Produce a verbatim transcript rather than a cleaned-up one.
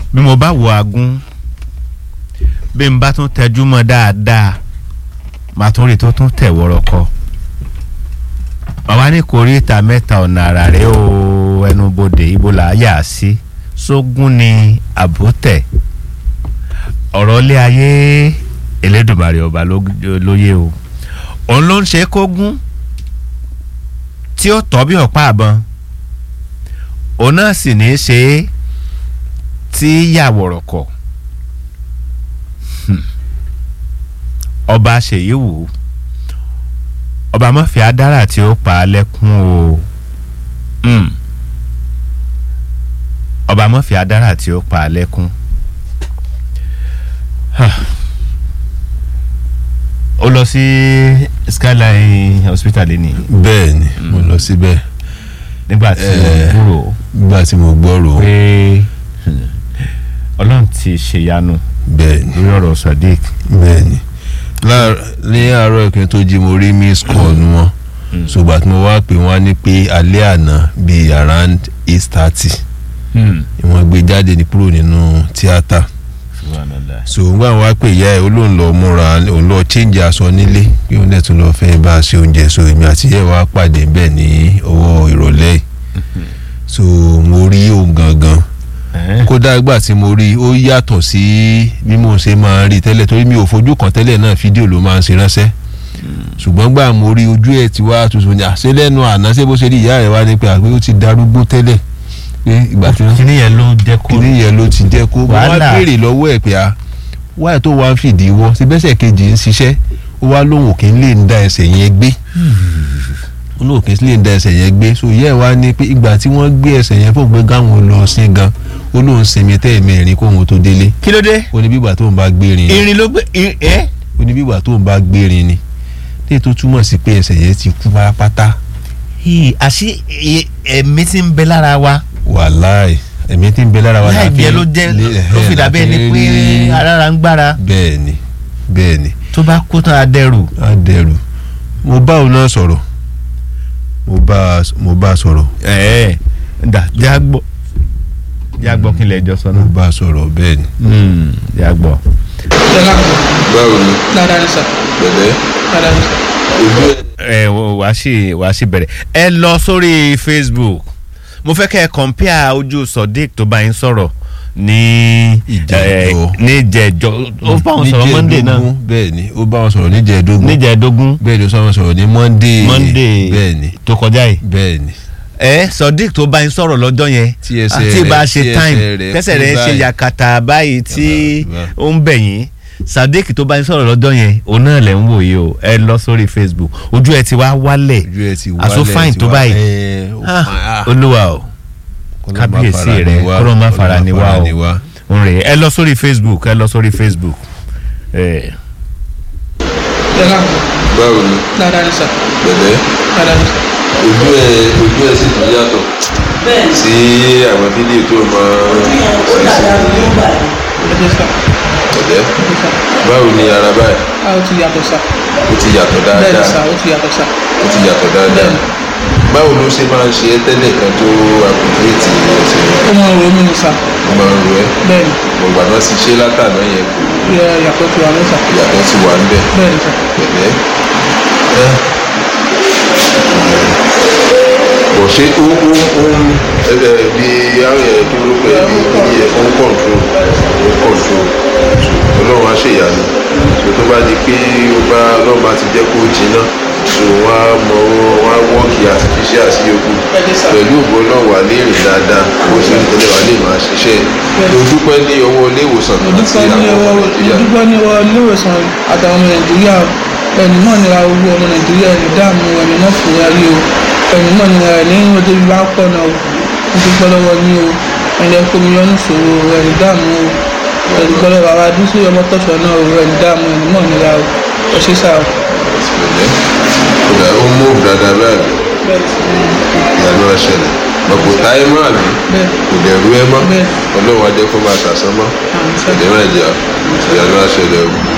bí mo bá wo agún bí n bá tún tẹjú mọ́ dáadáa màá tún rí tó tún tẹ̀ wọ́rọ́kọ́ bàbá ní kòríta mẹ́ta ọ̀nà àrà rẹ̀ o ẹnubodè ibo là á yà sí sógún ni àbótẹ̀ ọ̀rọ̀ ilé ayé Elédùmarè ọba lóye o òun ló ń ṣe kógún tí ó tọ́ bí ọ̀pá àbọn òun náà sì ní í ṣe é tí yàwòrọ̀kọ̀ ọba ṣèyí wò ọba mọ́fì adára tí ó pa á lẹ́kún o ọba mọ́fì adára tí ó pa á lẹ́kún ó lọ sí Skyline Hospital ni. bẹ́ẹ̀ ni mo lọ síbẹ̀ nígbà tí mo gbúrò nígbà tí mo gbọ́rò pé Ọlọ́run ti ṣèyanu bẹ́ẹ̀ ni lórí ọ̀rọ̀ Sodiq. bẹ́ẹ̀ ni ní àárọ̀ ìpín tó jí mo rí miss call wọn ṣùgbọ́n tí mo wá pè wọ́n ní pé alẹ́ àná bíi around eight thirty wọ́n gbé jáde ní kúrò nínú tíátà so ngbà wá pé ìyá ẹ̀ olóhùn lọ múra òun lọ change aṣọ nílé pé òun dẹ̀ tún lọ fẹ́ bá a ṣe oúnjẹ so èmi àti ìyá ẹ̀ wá pàdé bẹ́ẹ̀ ní ọwọ́ ìrọ̀lẹ́ so mo rí òun gangan kódà ìgbà tí mo rí ó yàtọ̀ sí bí mo ṣe máa ń rí tẹ́lẹ̀ torí mi ò fojú kan tẹ́lẹ̀ náà fídíò ló máa ń ṣe ránṣẹ́ ṣùgbọ́n gbà mo rí ojú ẹ̀ tí wàá tuntun ní àṣẹ lẹ́nu àná ṣé bó ṣe rí ìyá rẹ̀ wá ní pé àgbẹ̀ ó ti darúgbó tẹ́lẹ̀ pé ìgbà tí kíní yẹn ló jẹ́ kó kíní yẹn ló ti jẹ́ kó wọ́n á béèrè lọ́wọ́ ẹ̀ pé a wáyà tó wá ń fìdí wọ́ sí bẹ́sẹ̀ kejì ń ṣiṣẹ́ ó wá lóhùn kí n lè ń da ẹsẹ̀ yẹn gbé olóhùn kí n lè ń da ẹsẹ̀ yẹn gbé so ìyá ẹ̀ wá ní pé ìgbà tí wọ́n gbé ẹsẹ̀ yẹn fún pé káwọn lọ sí gan olóhùn sinmi tẹ́ ẹ̀mẹ́rin kó wọn tó délé. kí ló dé. ó ní bígbà tó ń bá gbérin. irin ló gbé ẹ. ó ní bígbà tó ń bá gbérin ni tí tó túmọ̀ sí pé ẹsẹ̀ yẹn ti kú pátápátá. àṣì ẹ̀mí tí ń bẹ lára wa. wàláì ẹ̀mí tí ń bẹ lára wa. láì bí ẹ ló jẹ ló fi dàbí ẹni pé arára ń gbára. bẹ́ẹ̀ni bẹ́ẹ̀ni. tó bá kú tán á dẹrù. á dẹrù mo bá òun náà sọ̀rọ̀ mo bá mo bá sọ̀rọ̀. ẹ ẹ dà já gbọ́ já gbọ́ kí n lè jọ sọ náà. mo bá sọ̀rọ̀ bẹ́ẹ̀ ni. já gbọ́. báwo ni. dáadáa ni sà. bẹ̀rẹ̀. dáadáa ni sà. ojú ẹ ẹ̀. wàá sì wàá sì bẹ̀rẹ̀ ẹ lọ sórí Facebook mo fẹ́ kẹ́ ẹ compare ojú Sodiq tó bá yín sọ̀rọ̀ ní ìjẹ́jọ́ ní ìjẹ́jọ́ ó bá wọn sọ̀rọ̀ Monday náà. bẹ́ẹ̀ ni ó bá wọn sọ̀rọ̀ ní ìjẹ́dógún. ní ìjẹ́dógún. bẹ́ẹ̀ ni ó bá wọn sọ̀rọ̀ ní Monday. Monday bẹ́ẹ̀ ni tó kọjá yìí. bẹ́ẹ̀ ni. ẹ Sodiq tó bá yín sọ̀rọ̀ lọ́jọ́ yẹn àti bá a ṣe time tẹ́sẹ̀ rẹ̀ ṣe yakata báyìí tí ó ń bẹ̀ yín Sodiq tó bá yín sọ̀rọ̀ lọ́jọ́ yẹn òun náà lẹ̀ ń wò yìí o ẹ lọ sórí Facebook ojú ẹ ti wá wálẹ̀ àṣọ fine tó báyìí olúwa o kábíyèsí rẹ kọ́lọ́ má fara ni wá o n rè ẹ lọ sórí Facebook ẹ lọ sórí Facebook. báwo ni. dáadáa ni sà. bẹ̀rẹ̀. dáadáa ni sà. ojú ẹ ojú ẹ sì tún yàtọ̀ sí àwọn fídíò tó máa ń ṣe sí ẹ̀jẹ̀ sà. ọ̀dẹ́ báwo ni ara báyìí. a ó ti yàtọ̀ sà. ó ti yàtọ̀ dáadáa. bẹ́ẹ̀ ni sà ó ti yàtọ̀ sà. ó ti yàtọ̀ dáadáa. báwo ló ṣe máa ń ṣe é tẹ́lẹ̀ kan tó àpòkúrẹ́tì ẹ̀sìn rẹ̀. ó máa ń ro mí ni sà. ó máa ń ro ẹ́. bẹ́ẹ̀ ni. mo gbà náà ti ṣe látàná yẹn kù. yàtọ̀ ti wà ní sà. ìyàtọ̀ ti wà ń bẹ̀. bẹ́ẹ̀ ni sà. pẹ̀lẹ́ ẹ́ kò ṣe ó ó ó ẹ bí àwọn ẹ̀ kí ló pẹ́ bí bí ẹ̀ fún kọ̀ǹtró ó kọ̀ǹtró ọlọ́run á ṣèyàní tó tó bá di pé ó bá ọlọ́run bá ti jẹ́ kó jiná so wọ́n á mọ wọ́n á wọ́ọ̀kì artificial sí yòókù pẹ̀lú ògbó náà wà lè rìn dáadáa bó ṣe ń tẹ́lẹ̀ wà lè máa ṣiṣẹ́ tó dúpẹ́ ní ọwọ́ ilé ìwòsàn àti àwọn ọmọ nàìjíríà. dúpẹ́ ní ọwọ́ ilé ìwòsàn àtàwọn ọmọ nàìjíríà ẹni náà nira owó ọmọ nàìjíríà ẹni dáàmú ẹni náà fún wa rí o ẹni náà nira ẹni ń wọlé bá pọ̀ náà o ń dúpẹ́ lọ́wọ́ ní o ẹni ẹ̀kọ́ mi yọnu sòrò ẹni dáàmú o ẹni dúpẹ́ lọ́wọ́ àwọn adúsí ọmọ tọ́ṣọ̀ náà o ẹni dáàmú ẹni náà nira o ẹ ṣe sá o. kódà ó mú dáadáa báyìí ìyànú ọ̀ṣẹ̀lẹ̀ ọkọ̀ táyé mọ́ àbí kò dẹ̀rú ẹ mọ́ ọlọ́run ajẹ́ kó máa tàṣán mọ́ ẹ̀dẹ̀ máa jẹ́ ìyànú ọ̀ṣẹ̀lẹ̀ o.